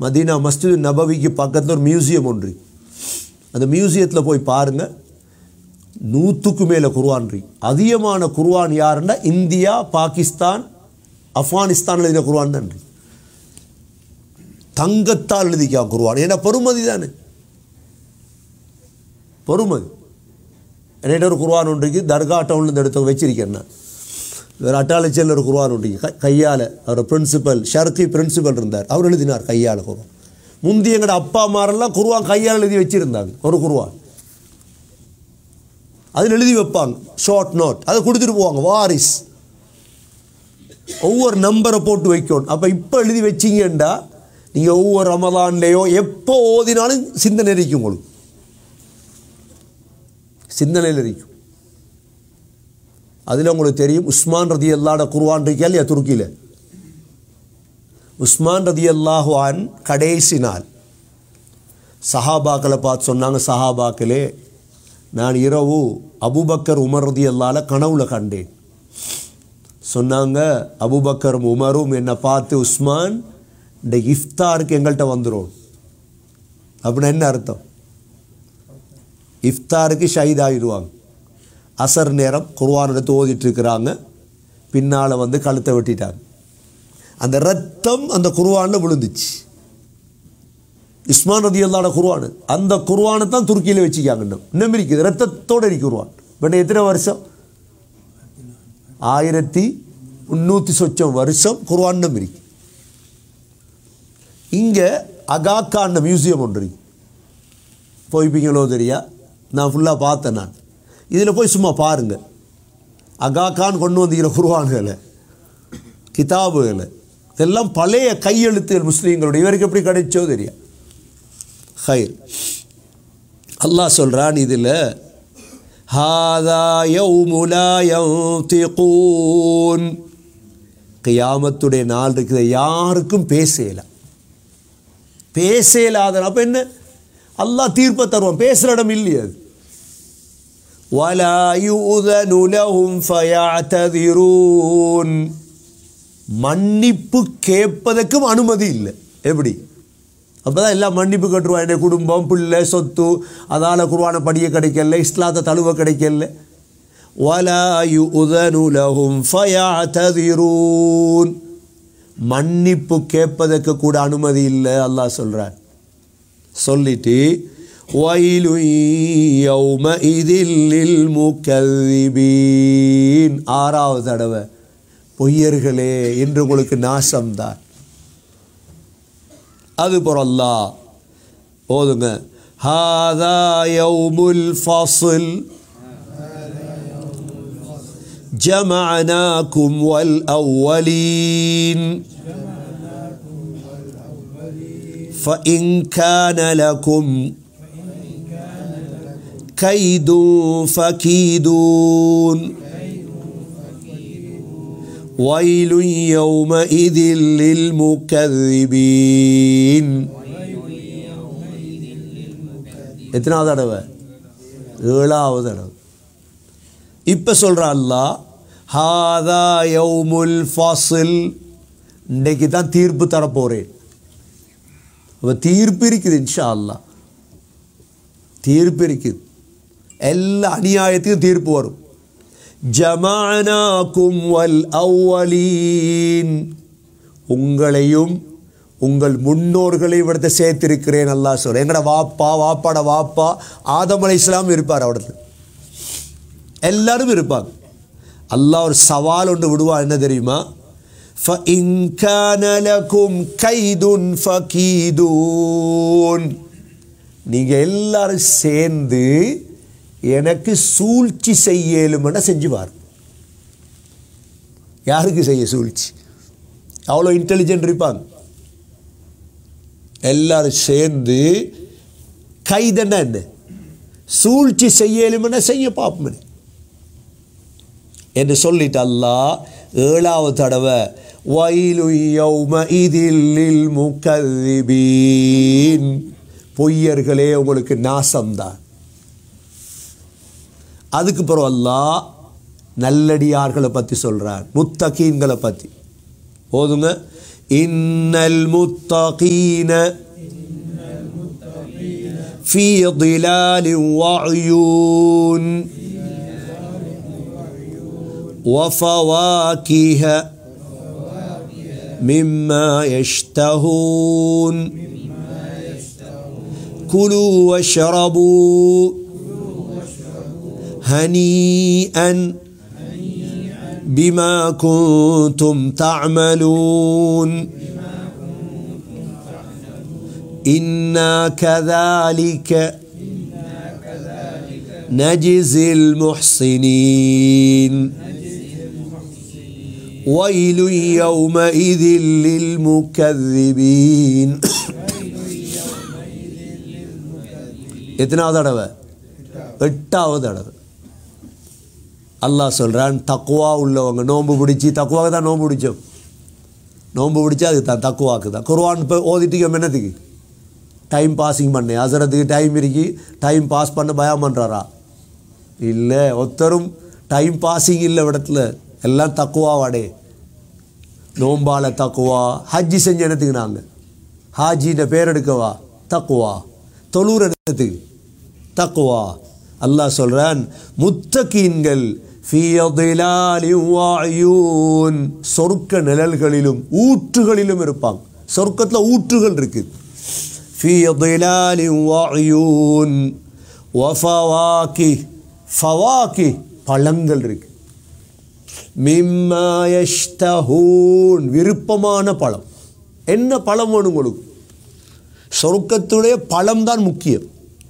Medina மஸ்ஜித் நபவிக்கு பக்கத்தில் ஒரு museum ஒன்று. அந்த மியூசியத்தில் போய் பாருங்கள், 100க்கு மேலே குர்ஆன் இருக்கு. அதிகமான குர்ஆன் யாருன்னா இந்தியா, பாகிஸ்தான், ஆப்கானிஸ்தான் எழுதின குர்ஆன் தான் இருக்கு. தங்கத்தால் எழுதிக்கா குர்ஆன். ஏன்னா பொறுமதி தானே, பொறுமதி. என்னிட்ட ஒரு குர்ஆன் ஒன்று இருக்குது, தர்கா டவுன்லேருந்து எடுத்து வச்சிருக்கேன் நான். வேறு அட்டாளச்சியில் ஒரு குர்ஆன் ஒன்று கையால், அவர் பிரின்சிபல் ஷர்கி பிரின்சிபல் இருந்தார், அவர் எழுதினார் கையால் குர்ஆன். முந்தி எங்களோட அப்பா அம்மாரெல்லாம் குர்ஆன் கையால் எழுதி வச்சுருந்தாங்க. ஒரு குர்ஆன் அதில் எழுதி வைப்பாங்க, ஷார்ட் நோட், அதை கொடுத்துட்டு போவாங்க வாரிஸ். ஒவ்வொரு நம்பரை போட்டு வைக்கணும். அப்போ இப்போ எழுதி வச்சிங்கண்டா நீங்கள் ஒவ்வொரு ரமலான்லேயோ எப்போ ஓதினாலும் சிந்தனை இருக்கும், உங்களுக்கு சிந்தனையில் இருக்கும். அதில் உங்களுக்கு தெரியும், உஸ்மான் ரதியல்லாஹு குர்ஆன் இருக்கா இல்லையா துருக்கியில்? உஸ்மான் ரதியல்லாஹு அன் கடைசி நாள் சஹாபாக்களை பார்த்து சொன்னாங்க, சஹாபாக்களே, நான் இரவு அபூபக்கர் உமர் ரதியல்லாஹு கனவுல கண்டேன். சொன்னாங்க, அபூபக்கரும் உமரும் என்னை பார்த்து, உஸ்மான் இந்த இஃப்தாருக்கு எங்கள்கிட்ட வந்துடும். அப்படின்னா என்ன அர்த்தம்? இஃப்தாருக்கு ஷஹீதாகிடுவாங்க. அசர் நேரம் குர்ஆன் எடுத்து ஓதிட்டுருக்கிறாங்க, பின்னால் வந்து கழுத்தை வெட்டிட்டாங்க. அந்த ரத்தம் அந்த குர்ஆனில் விழுந்துச்சு. உஸ்மான் ரதியல்லாஹு குர்ஆன், அந்த குர்ஆனை தான் துருக்கியில் வச்சுக்காங்க. இன்னும் இருக்குது, ரத்தத்தோடு இருக்கு குர்ஆன். பட் எத்தனை வருஷம்? 1300 சொச்சம் வருஷம் குர்ஆன் இன்னும் இருக்கு. இங்கே அகாக்கான மியூசியம் ஒன்று இருக்கு, போய்ப்பீங்களோ தெரியா, நான் ஃபுல்லாக பார்த்தேன். நான் இதில் போய் சும்மா பாருங்கள், அகாக்கான் கொண்டு வந்துக்கிற குர்ஆன்களை, கிதாபுகளை, இதெல்லாம் பழைய கையெழுத்துகள் முஸ்லீம்களுடைய. இவருக்கு எப்படி கிடைச்சோ தெரியா. ஹைர், அல்லாஹ் சொல்கிறான் இதில், ஹாதா யௌமு லா யன்திகூன், கியாமத்துடைய நாள் இருக்குது, யாருக்கும் பேசலாம், பேசலாத. அப்போ என்ன, அல்லாஹ் தீர்ப்பை தருவான், பேசுகிற இடம் இல்லையா அது. வலா யுதனு லஹும் ஃபயஅததிரூன், மன்னிப்பு கேட்பதற்கும் அனுமதி இல்லை. எப்படி? அப்போ தான் எல்லாம் மன்னிப்பு கட்டுருவான். என்னுடைய குடும்பம், பிள்ளை, சொத்து, அதால் குர்ஆனை படிய கிடைக்கல, இஸ்லாத்தை தழுவ கிடைக்கல. வலா யுதனு லஹும் ஃபயஅததிரூன், மன்னிப்பு கேட்பதற்கு கூட அனுமதி இல்லை அல்லாஹ் சொல்கிறார். சொல்லிட்டு வயலு யௌமஇதில் லில் முகذிபீன், 6வது தடவை, பொய்யர்களே என்று உங்களுக்கு நாசம்தான். அதுபோல் அல்லாஹ் ஓதுங்க, ஹாதா யௌமுல் ஃபஸ்ல் ஜமஅனாகும் வல் அவ்வலீன் فإن كان لكم كيد فكيدون ويل يومئذ للمكذبين. எத்தனாவது தடவை? 7வது தடவை. இப்போ சொல்கிற அல்லாஹ், ஹாதா யௌமுல் ஃபஸ்ல், இன்றைக்கு தான் தீர்ப்பு தரப்போகிறேன். அப்போ தீர்ப்பு இருக்குது, இன்ஷா அல்லாஹ் தீர்ப்பு இருக்குது. எல்லா அநியாயத்துக்கும் தீர்ப்பு வரும். ஜமஅனாகும் வல் அவ்வலீன், உங்களையும் உங்கள் முன்னோர்களை இவிடத்தை சேர்த்திருக்கிறேன் அல்லாஹ் சொல்கிறேன். எங்களோட வாப்பாட வாப்பா ஆதம் அலைஹிஸ்ஸலாம் இருப்பார், அவடத்தில் எல்லாரும் இருப்பாங்க. அல்லாஹ் ஒரு சவால் ஒன்று விடுவான், என்ன தெரியுமா? فَإِنْ كَانَ لَكُمْ كَيْدٌ فَكِيدُونَ, நீங்கள் எல்லாரும் சேர்ந்து எனக்கு சூழ்ச்சி செய்யலுமென செஞ்சுவார். யாருக்கு செய்ய சூழ்ச்சி? அவ்வளோ இன்டெலிஜென்ட் இருப்பாங்க. எல்லாரும் சேர்ந்து கைதன்னா என்ன, சூழ்ச்சி செய்யலுமென செய்ய பார்ப்போம் என்று சொல்லிட்டு அல்லாஹ் 7வது தடவை, வயலு யௌமஇதில் லில் முகذிபீன், பொய்யர்களே உங்களுக்கு நாசம்தான். அதுக்கு பிறகு அல்லாஹ் நல்லடியார்களை பற்றி சொல்கிறார், முத்தகீன்களை பற்றி. ஓதுங்க, இன்னல் முத்தகீன ஃபீ ظிலாலின் வஅயூன் وفواكه مما يشتهون كلوا واشربوا هنيئا بما كنتم تعملون إنا كذلك نجزي المحسنين ويل يومئذ للمكذبين எத்தனாவது தடவை? 8வது தடவை. அல்லாஹ் சொல்கிறான், தக்குவா உள்ளவங்க நோன்பு பிடிச்சி, தக்குவாக்கு தான் நோன்பு பிடிச்சோம், நோன்பு பிடிச்சா அதுக்கு தான் தக்குவாக்கு தான். குர்ஆன் இப்போ ஓதிட்டு என்னத்துக்கு? டைம் பாஸிங் பண்ணு. அசரத்துக்கு டைம் இருக்கி டைம் பாஸ் பண்ண பயம் பண்ணுறாரா? இல்லை, ஒருத்தரும் டைம் பாஸிங் இல்லை இடத்துல, எல்லாம் தக்குவாவாடே. நோம்பால தக்குவா. ஹஜ்ஜி செஞ்ச இடத்துக்கு நாங்கள் ஹாஜின்ற பேர் எடுக்கவா? தக்குவா. தொழுற இடத்துக்கு தக்குவா. அல்லாஹ் சொல்கிறான், முத்தகீன்கள் ஃபீ ظிலாலின் வஅயூன், சொர்க்க நிழல்களிலும் ஊற்றுகளிலும் இருப்பாங்க. சொர்க்கத்தில் ஊற்றுகள் இருக்குது. ஃபீ ظிலாலின் வஅயூன் வஃபவாகிஹ், ஃபவாகிஹ் பழங்கள் இருக்கு. மிம்மா யஷ்தஹூன், விருப்பமான பழம். என்ன பழம் வேணும் உங்களுக்கு? சொர்க்கத்துடைய பழம் தான் முக்கியம்.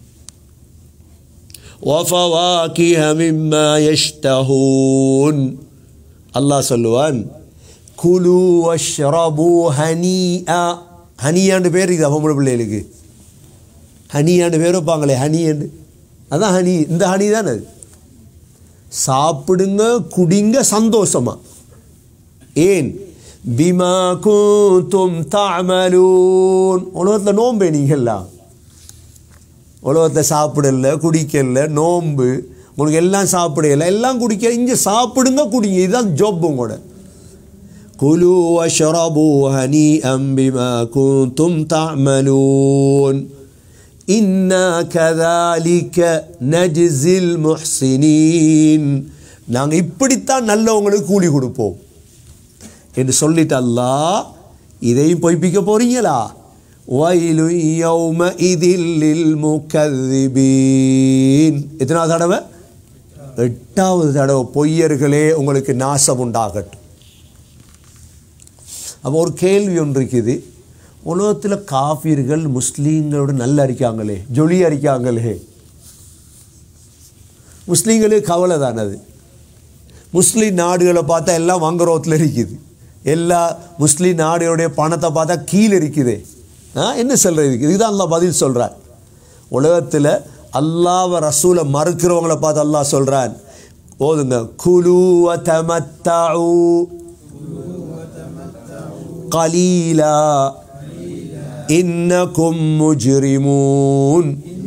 வஃபவாகிஹ மிம்மா யஷ்தஹூன். அல்லாஹ் சொல்லுவான், குலு வஷ்ரபு ஹனீஆ. ஹனியாண்டு பேர் இருக்குது பொம்பளை பிள்ளைகளுக்கு. ஹனியாண்டு பேர் வைப்பாங்களே, ஹனியாண்டு. அதான் ஹனி. இந்த ஹனி தான் அது. சாப்பிடுங்க, குடிங்க சந்தோஷமா. ஏன்? பிமா குந்தும் தஅமலூன். உலகத்தில் நோம்பு நீங்கள்லாம் உலகத்தில் சாப்பிடல, குடிக்கல, நோம்பு. உங்களுக்கு எல்லாம் சாப்பிடல, எல்லாம் குடிக்க. இங்கே சாப்பிடுங்க, குடிங்க. இதுதான் ஜாப் உங்களோட. குலு வஷ்ரபு ஹனீஅம் பிமா குந்தும் தஅமலூன் இன்னா கதாலிக நஜ்ஸில் முஹ்ஸினீன். நாங்கள் இப்படித்தான் நல்லவங்களுக்கு கூலி கொடுப்போம் என்று சொல்லிட்டு அல்லாஹ் இதையும் பொய்ப்பிக்க போறீங்களா? வயலு யௌமஇதில் லில் முகذிபீன். எத்தனாவது தடவை? 8வது தடவை. பொய்யர்களே, உங்களுக்கு நாசம் உண்டாகட்டும். அப்போ ஒரு கேள்வி ஒன்று இருக்குது. உலகத்தில் காஃபிர்கள் முஸ்லீம்களோட நல்ல அரிக்காங்களே, ஜொலி அரிக்காங்களே. முஸ்லீம்களுக்கு கவலை தானே அது. முஸ்லீம் நாடுகளை பார்த்தா எல்லாம் வங்குரோத்தில் இருக்குது. எல்லா முஸ்லீம் நாடுகளுடைய பணத்தை பார்த்தா கீழே இருக்குது. என்ன சொல்கிறது? இதுதான் அல்லாஹ் பதில் சொல்கிறார். உலகத்தில் அல்லாஹ்வ ரசூலை மறுக்கிறவங்களை பார்த்து அல்லாஹ் சொல்கிறான், ஓதுங்க, குலு வதமத்தஉ கலீலா இன்னகும் முஜ்ரிமூன்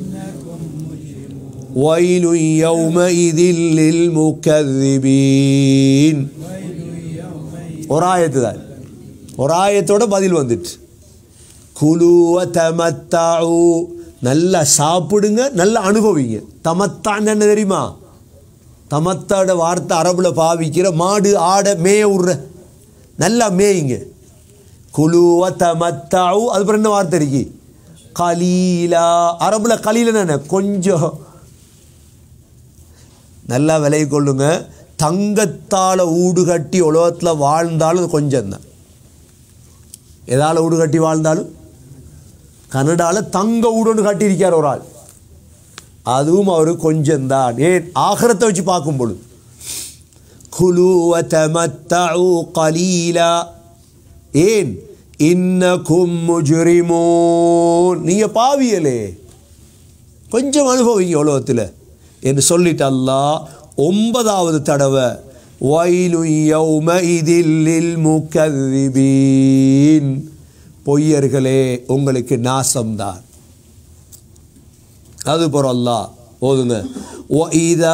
வயலு யௌமஇதில் லில் முகذிபீன். ஒரு ஆயத்து தான், ஒரு ஆயத்தோட பதில் வந்துட்டு. குலு வதமத்தஉ, நல்லா சாப்பிடுங்க, நல்லா அனுபவிங்க. தமத்தான் என்ன தெரியுமா? தமத்தாட வார்த்தை அரபுல பாவிக்கிற மாடு ஆடை மேய விடுற, நல்லா மேயுங்க. குலு வதமத்தஉ, அதுக்கப்புறம் என்ன வார்த்தை இருக்கு? கலீலா. அரபுல கலீலன்னு கொஞ்சம். நல்லா விலை கொள்ளுங்க. தங்கத்தால் ஊடு கட்டி உலகத்தில் வாழ்ந்தாலும் கொஞ்சம் தான். எதால் ஊடு கட்டி வாழ்ந்தாலும்? கனடாவில் தங்க ஊடுன்னு கட்டியிருக்கார் ஒரு ஆள், அதுவும் அவருக்கு கொஞ்சம்தான். ஏன்? ஆகிரத்தை வச்சு பார்க்கும் பொழுது. குலு வதமத்தஉ கலீலா. ஏன்? இன்னகும் முஜ்ரிமூன், நீங்கள் பாவியலே, கொஞ்சம் அனுபவிங்க உலகத்தில் என்று சொல்லிட்டு அல்லாஹ் 9வது தடவை வயலு யௌமஇதில் லில் முகذிபீன், பொய்யர்களே உங்களுக்கு நாசம்தான். அது போற அல்லாஹ் ஓதுங்க,